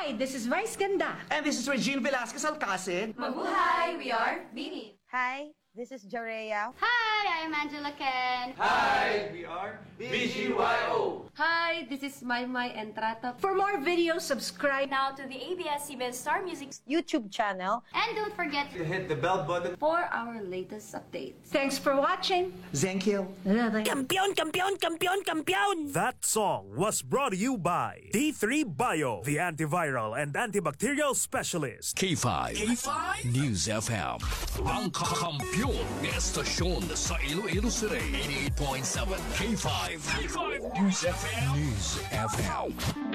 Hi, this is Vice Ganda. And this is Regine Velasquez Alcacid. Mabuhay! We are Bini. Hi, this is Jorea. Hi, I'm Angela Ken. Hi, we are BGYO. Hi, this is Maymay Entrata. For more videos, subscribe Now to the ABS-CBN Star Music. YouTube channel. And don't forget To hit the bell button. For our latest updates. Thanks for watching. Zenkil. Kampiyon, kampiyon, kampiyon, kampiyon! That song was brought to you by D3 Bio, the antiviral and antibacterial specialist. K5 News FM. Ang kakampiyon na estasyon sa Iloilo City. 88.7 K5 News FM.